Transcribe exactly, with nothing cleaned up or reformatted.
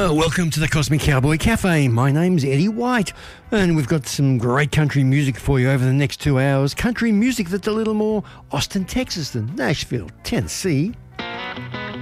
Well, welcome to the Cosmic Cowboy Cafe. My name's Eddie White, and we've got some great country music for you over the next two hours. Country music that's a little more Austin, Texas than Nashville, Tennessee.